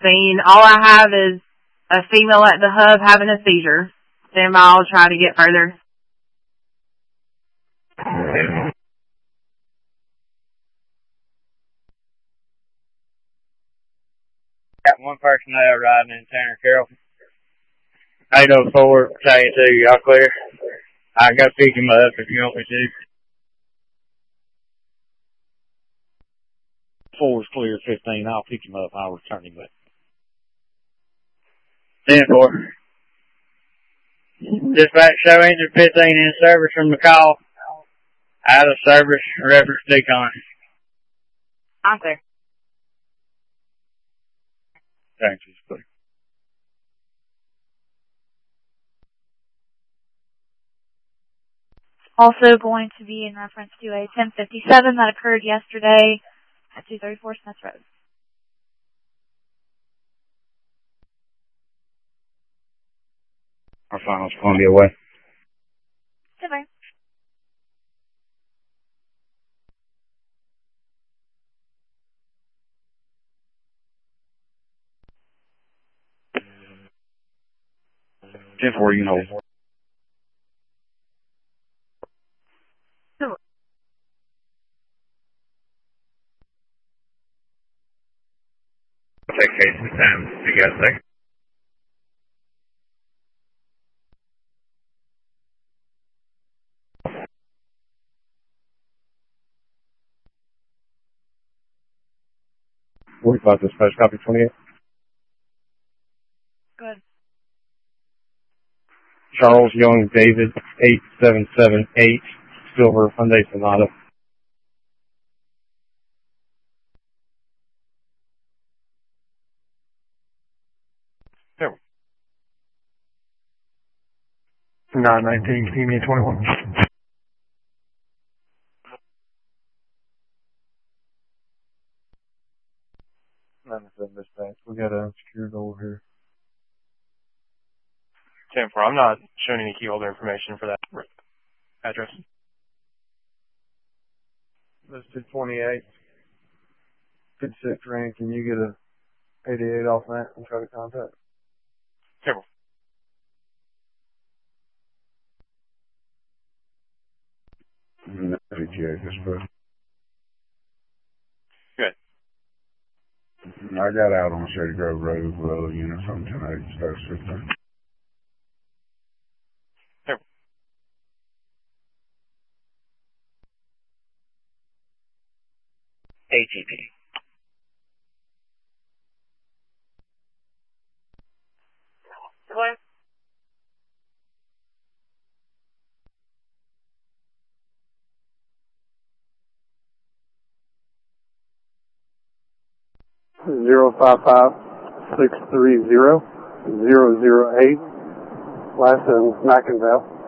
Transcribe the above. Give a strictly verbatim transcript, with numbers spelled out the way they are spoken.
seen. All I have is a female at the hub having a seizure. Then I'll try to get further. Got one personnel riding in Tanner Carroll. eight oh four, Battalion two, y'all clear? I can go pick him up if you want me to. Four is clear, fifteen. I'll pick him up. I'll return him back. ten four. Dispatch show engine fifteen in service from the call. Out of service, reference decon. I'm there. Thanks, it's clear. Also going to be in reference to a ten fifty-seven that occurred yesterday at two thirty-four Smith Road. Our final's Columbia Way. Goodbye. ten four, you can hold. Take case this time. You got a second? forty-five dispatch, copy twenty-eight. Good. Charles Young David, eight seven seven eight, Silver Hyundai Sonata. There. nine nineteen, K M E twenty-one. nine seven dispatch. We got a secured over here. ten four, I'm not showing any key holder information for that address. That's two twenty-eight. fifty-six ring. Can you get a eighty-eight off that and try to contact? Careful. Good. I got out on Shady Grove Road with other units on ten eighty, start fifteen. Careful. A T P. Clear. Zero five five six three zero zero zero eight. Last in McInville.